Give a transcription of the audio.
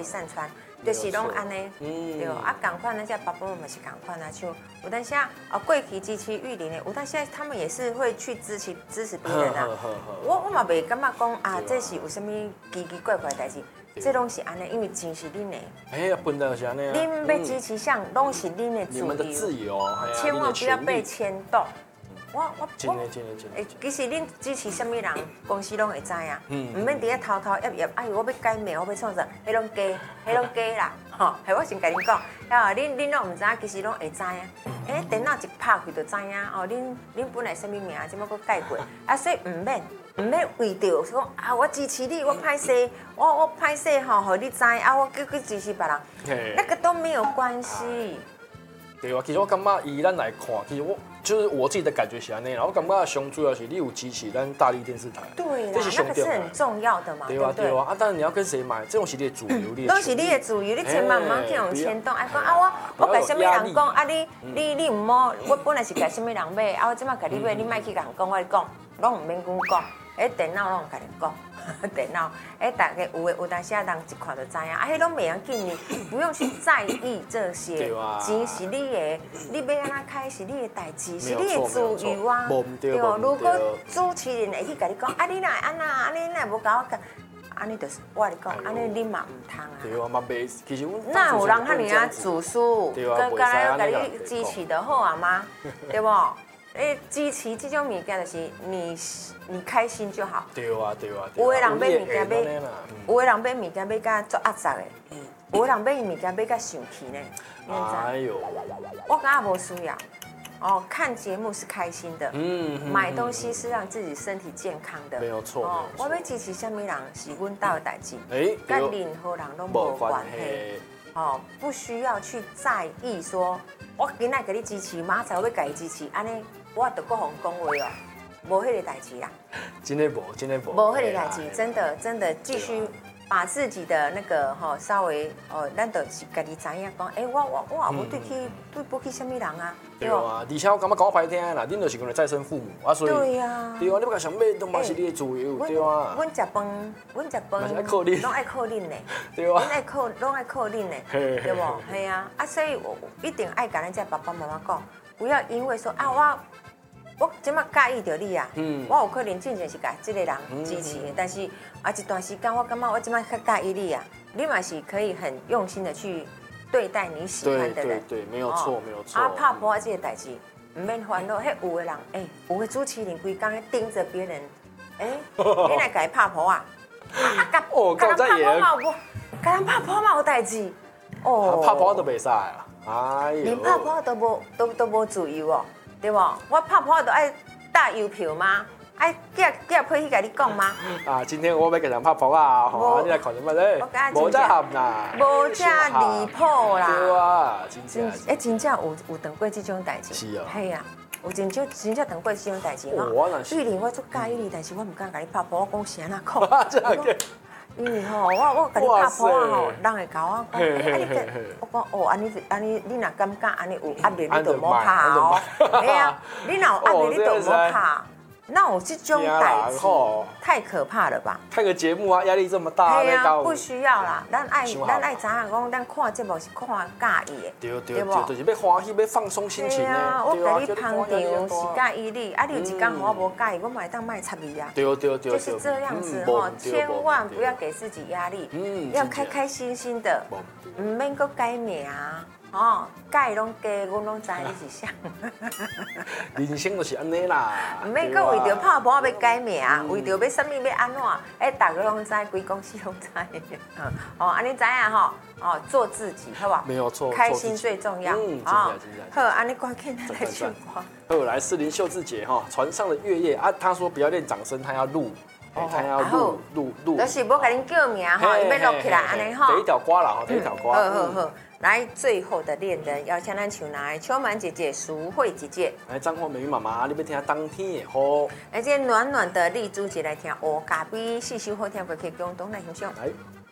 散穿。就是拢安尼，对啊，同款那些爸爸妈妈是同款啊，像有当下过去支持玉林的，有当下他们也是会去支持别人啊。我嘛袂感觉讲啊，这是有什么奇奇怪怪的代志，这拢是安尼，因为钱是恁的。 哎，本来就是安尼啊。 恁要支持啥，拢是恁的自由， 千万不要被牵动。 真的。 其实恁支持什么人，公司拢会知啊。唔免伫遐偷偷掖，哎呦，我要改名，我要创啥，迄拢假啦。吼，系我先甲恁讲，恁拢唔知，其实拢会知啊。电脑一拍开就知影哦。恁本来什么名，怎么佫改过？啊，所以唔免为着说啊，我支持你，我歹势，我歹势吼，互你知啊，我去支持别人，那个都没有关系。 对啊，其实我感觉以咱来看，其实我自己的感觉是安尼，然后我感觉上主要是你有支持咱大力电视台， 对啦，那个是很重要的嘛，对不对？ 啊，当然你要跟谁买，这种是你的主流， 都是你的主流，你千万唔好去用牵动，哎讲啊我甲什么人讲啊你唔好，我本来是甲什么人买，啊我即马甲你买，你莫去甲人讲，我讲，拢唔免讲，电脑拢甲你讲。电脑，大家有当时啊，人一看就知影，啊，迄拢袂要紧你不用去在意这些，钱是你的，你要安怎开是你的代志，是你的自由啊，对哦。如果主持人会去甲你讲，啊，你哪安那，啊，你哪无甲我讲，安尼就是我跟你讲，安尼你嘛唔通啊。 对啊，嘛袂，其实那有人遐尔啊自私，跟来甲你支持就好啊嘛，对不？支持这种物件就是你开心就好。 对啊。 有的人买物件买，有的人买物件买甲足压榨的，有的人买物件买甲生气呢。 哎呦， 我感觉无需要。哦，看节目是开心的，买东西是让自己身体健康的， 没有错。 我要支持什么人是阮家的代志，跟任何人都无关系。哦，不需要去在意说，我今仔给你支持，明仔我要给你支持，安尼我就搁互讲话哦，无迄个代志啦。 真的无。 无迄个代志，真的继续把自己的那个稍微咱就是家己知影讲，我也无对不起什么人啊。 对啊，而且我感觉讲歹听啦，恁就是讲再生父母啊，所以对啊，你要想买都嘛是你的自由，对啊。 阮食饭，拢爱靠恁呢，对啊，拢爱靠恁呢，对无？系啊，所以我一定爱甲咱这爸爸妈妈讲，不要因为说啊我即马介意着你啊，我有可能真正是甲这个人支持的，但是一段时间我感觉我即马较介意你啊，你嘛是可以很用心的去对待你喜欢的人， 对，没有错。 拍婆这个代志，唔免烦恼。迄有的人，有的主持人规工盯着别人，你来甲伊拍婆啊？甲人拍婆嘛有代志， 拍婆都袂使啊，哎呦， 连拍婆都无自由哦。对不？我拍婆都爱打邮票吗？爱寄批去甲你讲吗？ 啊，今天我要给人拍婆啊，你来看什么嘞？无这合啦， 无这离谱啦。 对啊， 真正有当过这种代志。 是啊。 系啊，有真正当过这种代志哈。玉玲，我足介意你，但是我唔敢甲你拍婆，我讲是安那讲。因为吼，我甲你拍婆啊吼，人会甲我讲，我讲安尼，你若感觉安尼有压力，你就莫拍哦。系啊，你若有压力，你就莫拍。那有这种代志，太可怕了吧？ 看个节目啊，压力这么大， 对啊，不需要啦。咱爱知影讲，咱看节目是看介意的， 对不？就是要欢喜，要放松心情的。我甲你捧场是介意你，你有一天我无介意，我嘛会当卖插你啊。 对， 就是这样子吼，千万不要给自己压力，要开开心心的，唔免搁改名啊。改拢假，阮拢知你是啥。 人生就是安尼啦。 唔免搁为着拍婆要改名，为着要啥物要安怎，大家拢知，规公司拢知。安尼知影吼，做自己，好不好？ 没有错， 开心最重要。好，安尼赶紧来秀花。 好，来士林秀智姐哈，船上的月夜啊，她说不要练掌声，她要录。他要录， 就是无甲恁叫名吼，伊要录起来安尼吼。 第一条瓜啦，第一条瓜。 好，来最后的恋人，邀请咱唱来秋满姐姐、淑慧姐姐， 来张惠妹妈妈，你要听当天的好。 来这暖暖的丽珠姐来听，黑咖啡，四首好听歌曲，共同来欣赏。来。